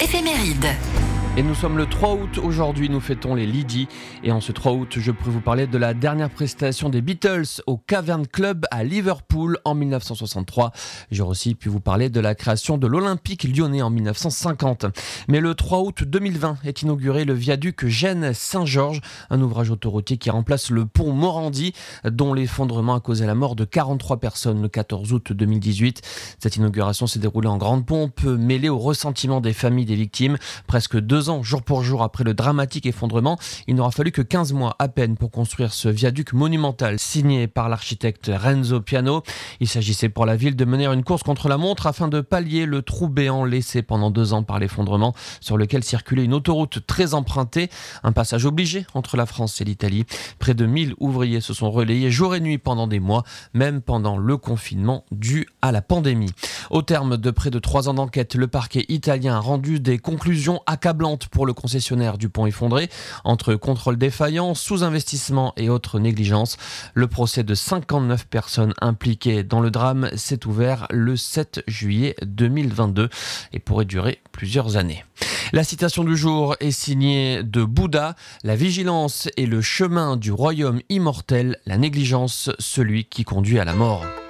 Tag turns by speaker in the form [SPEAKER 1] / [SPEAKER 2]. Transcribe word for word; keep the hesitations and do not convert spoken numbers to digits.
[SPEAKER 1] éphéméride.
[SPEAKER 2] Et nous sommes le trois août, aujourd'hui nous fêtons les Lydie. Et en ce trois août, je pourrais vous parler de la dernière prestation des Beatles au Cavern Club à Liverpool en dix-neuf cent soixante-trois. J'aurais aussi pu vous parler de la création de l'Olympique lyonnais en dix-neuf cent cinquante. Mais le trois août deux mille vingt est inauguré le viaduc Gênes-Saint-Georges, un ouvrage autoroutier qui remplace le pont Morandi, dont l'effondrement a causé la mort de quarante-trois personnes le quatorze août deux mille dix-huit. Cette inauguration s'est déroulée en grande pompe, mêlée au ressentiment des familles des victimes. Presque deux ans, jour pour jour, après le dramatique effondrement, il n'aura fallu que quinze mois à peine pour construire ce viaduc monumental signé par l'architecte Renzo Piano. Il s'agissait pour la ville de mener une course contre la montre afin de pallier le trou béant laissé pendant deux ans par l'effondrement, sur lequel circulait une autoroute très empruntée, un passage obligé entre la France et l'Italie. Près de mille ouvriers se sont relayés jour et nuit pendant des mois, même pendant le confinement dû à la pandémie. Au terme de près de trois ans d'enquête, le parquet italien a rendu des conclusions accablantes pour le concessionnaire du pont effondré. Entre contrôle défaillant, sous-investissement et autres négligences, le procès de cinquante-neuf personnes impliquées dans le drame s'est ouvert le sept juillet deux mille vingt-deux et pourrait durer plusieurs années. La citation du jour est signée de Bouddha. La vigilance est le chemin du royaume immortel, la négligence celui qui conduit à la mort.